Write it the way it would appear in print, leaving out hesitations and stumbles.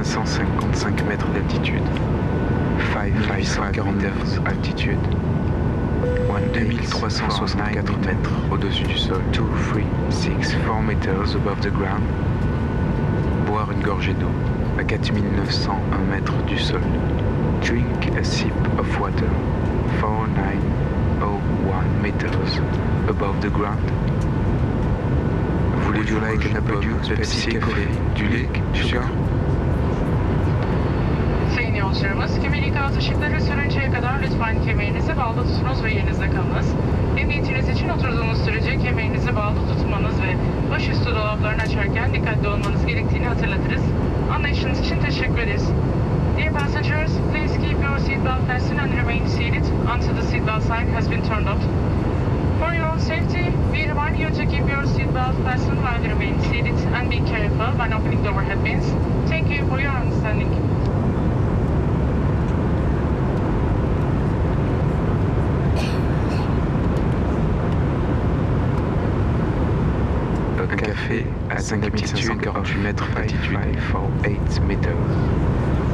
555 mètres d'altitude. 549 altitude. 2364 mètres au-dessus du sol. 4 meters above the ground. Boire une gorgée d'eau à 4901 mètres du sol. Drink a sip of water 4901 meters above the ground. Would you like an apple juice, Pepsi, café, du lait, du sucre? Sayın yolcularımız, kemer ikaz ışıkları sönünceye kadar lütfen kemerinizi bağlı tutunuz ve yerinizde kalınız. Emniyetiniz için oturduğunuz sürece kemerinizi bağlı tutmanız ve başüstü dolaplarını açarken dikkatli olmanız gerektiğini hatırlatırız. Anlayışınız için teşekkür ederiz. Dear passengers, please keep your seatbelt fastened and remain seated until the seatbelt sign has been turned off. For your own safety, we remind you to keep your seatbelt fastened while you remain seated and be careful when opening the overhead bins. Thank you for your understanding. Un café à 5548 mètres d'altitude, 8 meters.